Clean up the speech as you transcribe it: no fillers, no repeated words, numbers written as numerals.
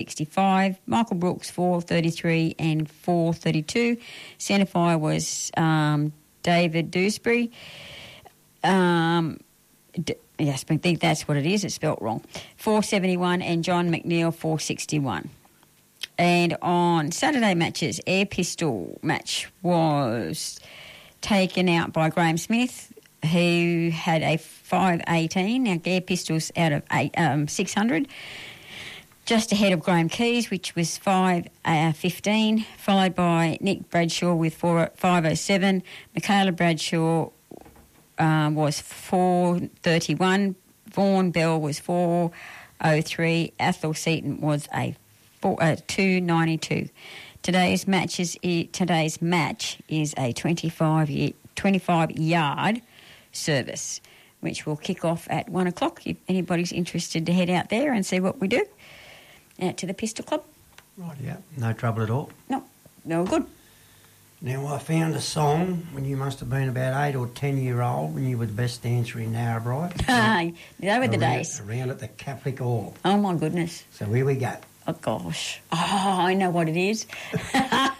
65. Michael Brooks 4.33 and 4.32. Centre fire was David Dewsbury. Yes, I think that's what it is. It's spelt wrong. 4.71 and John McNeil 4.61. And on Saturday matches, air pistol match was taken out by Graham Smith, who had a 5.18. Now, air pistols out of 600. Just ahead of Graham Keys, which was 5.15, followed by Nick Bradshaw with 5.07. Michaela Bradshaw was 4.31. Vaughan Bell was 4.03. Athol Seaton was a 2.92. Today's match is a 25-yard service, which will kick off at 1 o'clock. If anybody's interested to head out there and see what we do, out to the Pistol Club. Right, yeah, no trouble at all. No good. Now, I found a song when you must have been about 8 or 10-year-old when you were the best dancer in Narrabri. They were the days. Around at the Catholic Hall. Oh, my goodness. So here we go. Oh, gosh. Oh, I know what it is.